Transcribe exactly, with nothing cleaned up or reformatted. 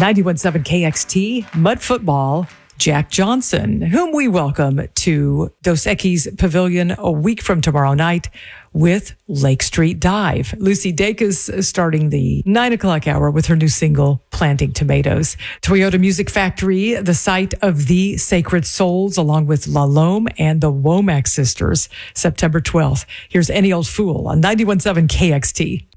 ninety-one point seven K X T, Mud Football, Jack Johnson, whom we welcome to Dos Equis Pavilion a week from tomorrow night with Lake Street Dive. Lucy Dacus is starting the nine o'clock hour with her new single, Planting Tomatoes. Toyota Music Factory, the site of the Sacred Souls, along with La Lome and the Womack Sisters, September twelfth. Here's Any Old Fool on ninety-one point seven K X T.